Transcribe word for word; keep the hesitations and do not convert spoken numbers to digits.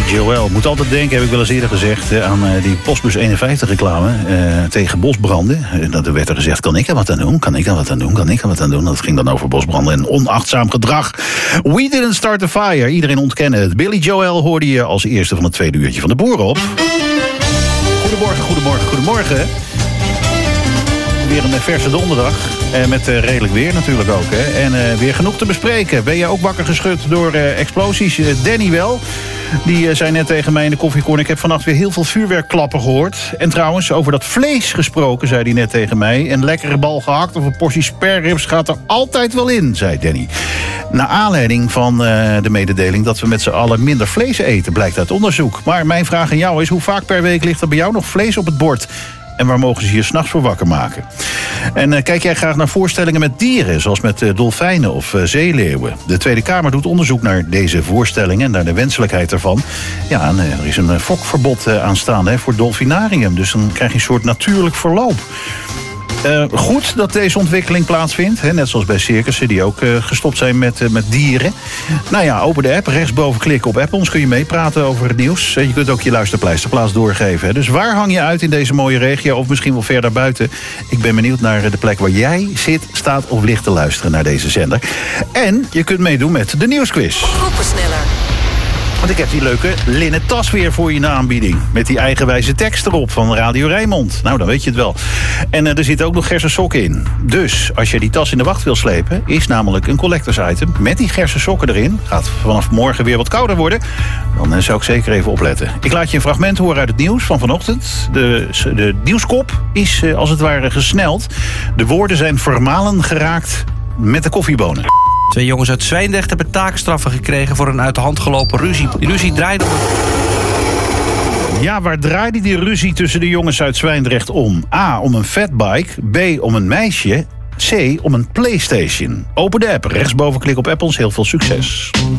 Joel. Moet altijd denken, heb ik wel eens eerder gezegd, aan uh, die Postbus eenenvijftig reclame uh, tegen bosbranden. Uh, dat werd er gezegd, kan ik er wat aan doen? Kan ik er wat aan doen? Kan ik er wat aan doen? Dat ging dan over bosbranden en onachtzaam gedrag. We didn't start the fire. Iedereen ontkennen het. Billy Joel hoorde je als eerste van het tweede uurtje van de Boer op. Goedemorgen, goedemorgen, goedemorgen. Weer een verse donderdag. Eh, met uh, redelijk weer natuurlijk ook. Hè. En uh, weer genoeg te bespreken. Ben jij ook wakker geschud door uh, explosies? Uh, Danny wel. Die uh, zei net tegen mij in de koffiecorner, ik heb vannacht weer heel veel vuurwerkklappen gehoord. En trouwens, over dat vlees gesproken, zei hij net tegen mij. Een lekkere bal gehakt of een portie sperribs gaat er altijd wel in, zei Danny. Naar aanleiding van uh, de mededeling dat we met z'n allen minder vlees eten, blijkt uit onderzoek. Maar mijn vraag aan jou is, hoe vaak per week ligt er bij jou nog vlees op het bord? En waar mogen ze je 's nachts voor wakker maken? En uh, kijk jij graag naar voorstellingen met dieren, zoals met uh, dolfijnen of uh, zeeleeuwen? De Tweede Kamer doet onderzoek naar deze voorstellingen en naar de wenselijkheid ervan. Ja, en, uh, er is een uh, fokverbod uh, aanstaande hè, voor het dolfinarium. Dus dan krijg je een soort natuurlijk verloop. Uh, goed dat deze ontwikkeling plaatsvindt. Hè, net zoals bij circussen die ook uh, gestopt zijn met, uh, met dieren. Nou ja, open de app. Rechtsboven klikken op app. Ons kun je meepraten over het nieuws. Uh, je kunt ook je luisterpleisterplaats doorgeven. Hè. Dus waar hang je uit in deze mooie regio? Of misschien wel ver daarbuiten? Ik ben benieuwd naar de plek waar jij zit, staat of ligt te luisteren naar deze zender. En je kunt meedoen met de nieuwsquiz. Groepensneller. Want ik heb die leuke linnen tas weer voor je in de aanbieding. Met die eigenwijze tekst erop van Radio Rijnmond. Nou, dan weet je het wel. En uh, er zitten ook nog gerse sokken in. Dus als je die tas in de wacht wil slepen, is namelijk een collectors item met die gerse sokken erin. Gaat vanaf morgen weer wat kouder worden. Dan uh, zou ik zeker even opletten. Ik laat je een fragment horen uit het nieuws van vanochtend. De, de nieuwskop is uh, als het ware gesneld. De woorden zijn vermalen geraakt met de koffiebonen. Twee jongens uit Zwijndrecht hebben taakstraffen gekregen voor een uit de hand gelopen ruzie. Die ruzie draaide om... Ja, waar draaide die ruzie tussen de jongens uit Zwijndrecht om? A, om een fatbike. B, om een meisje. C, om een PlayStation. Open de app, rechtsboven klik op Apples. Heel veel succes.